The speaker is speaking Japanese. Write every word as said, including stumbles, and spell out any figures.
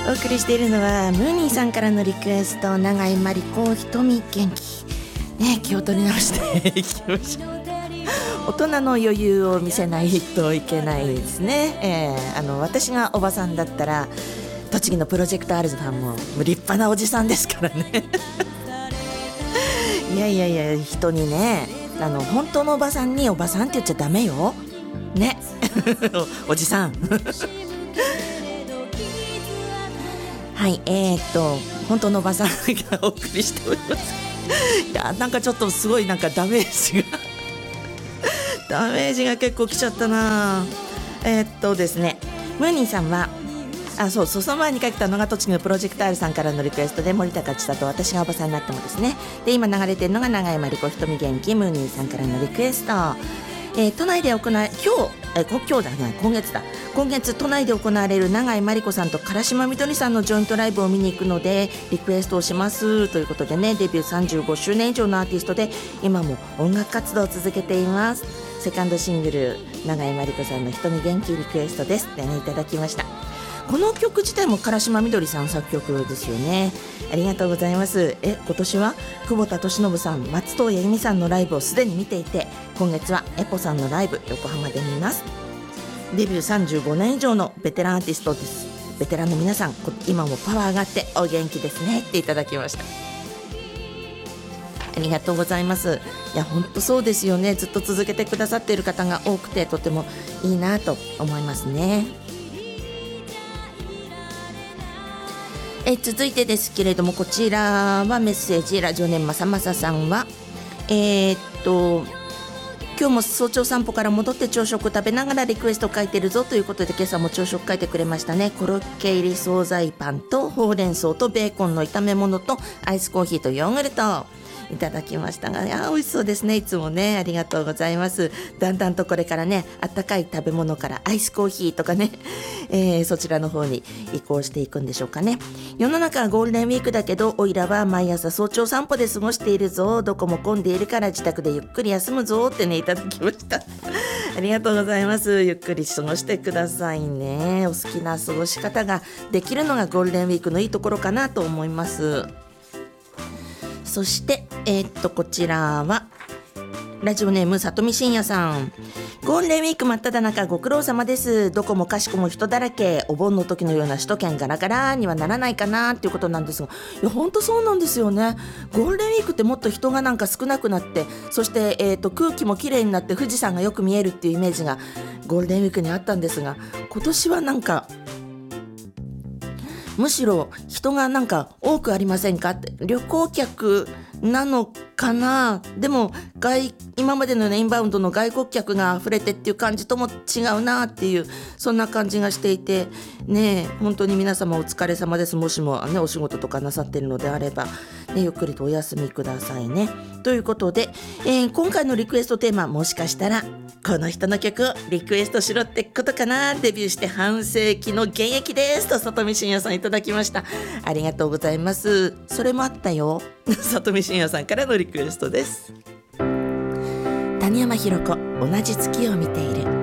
お送りしているのはムーニーさんからのリクエスト、永井真理子、瞳元気ね、気を取り直していきましょう。大人の余裕を見せないといけないですね、えー、あの私がおばさんだったら栃木のプロジェクト R'S ファンも立派なおじさんですからねいやいやいや、人にね、あの本当のおばさんにおばさんって言っちゃダメよねお, おじさんはい、えー、っと本当のおばさんがお送りしておりますいや、なんかちょっとすごいなんかダメージがダメージが結構来ちゃったな。えー、っとですねムーニーさんはあそうそうその前に書いたのが栃木のプロジェクト R さんからのリクエストで、森高千里、私がおばさんになってもですね。で今流れてるのが永井真理子、瞳元気、ムーニーさんからのリクエスト、えー、都内で行われ今日え今日だね今月だ今月都内で行われる永井真理子さんと唐島みどりさんのジョイントライブを見に行くのでリクエストをしますということでね、デビューさんじゅうごしゅうねん以上のアーティストで今も音楽活動を続けています。セカンドシングル永井真理子さんの瞳元気リクエストですってね、いただきました。この曲自体も唐島みどりさん作曲ですよね。ありがとうございます。え今年は久保田利伸さん、松任谷由実さんのライブをすでに見ていて、今月はエポさんのライブ横浜で見ます。デビューさんじゅうごねん以上のベテランアーティストです。ベテランの皆さん、今もパワー上がってお元気ですねっていただきました。ありがとうございます。いや本当そうですよね。ずっと続けてくださっている方が多くてとてもいいなと思いますね。え続いてですけれども、こちらはメッセージ、ラジオネームまさまささんはえー、っと今日も早朝散歩から戻って朝食食べながらリクエスト書いてるぞということで、今朝も朝食書いてくれましたね。コロッケ入り惣菜パンとほうれん草とベーコンの炒め物とアイスコーヒーとヨーグルトいただきましたが、いや美味しそうですね。いつもねありがとうございます。だんだんとこれからね、あったかい食べ物からアイスコーヒーとかね、えー、そちらの方に移行していくんでしょうかね。世の中はゴールデンウィークだけど、おいらは毎朝早朝散歩で過ごしているぞ、どこも混んでいるから自宅でゆっくり休むぞってねいただきましたありがとうございます。ゆっくり過ごしてくださいね。お好きな過ごし方ができるのがゴールデンウィークのいいところかなと思います。そしてえー、っとこちらはラジオネーム里見真也さん、ゴールデンウィーク真っ只中ご苦労様です。どこもかしこも人だらけ、お盆の時のような首都圏ガラガラにはならないかなっていうことなんですが、いや本当そうなんですよね。ゴールデンウィークってもっと人がなんか少なくなって、そして、えー、と空気もきれいになって富士山がよく見えるっていうイメージがゴールデンウィークにあったんですが、今年はなんかむしろ人がなんか多くありませんかって、旅行客なのかな。でも外今までの、ね、インバウンドの外国客が溢れてっていう感じとも違うなっていう、そんな感じがしていてね、本当に皆様お疲れ様です。もしも、ね、お仕事とかなさっているのであれば、ね、ゆっくりとお休みくださいね。ということで、えー、今回のリクエストテーマ、もしかしたらこの人の曲をリクエストしろってことかな。デビューして半世紀の現役ですと里見真也さんいただきました。ありがとうございます。それもあったよ里見真也さんからのリクエストです。谷山ひろ子、同じ月を見ている。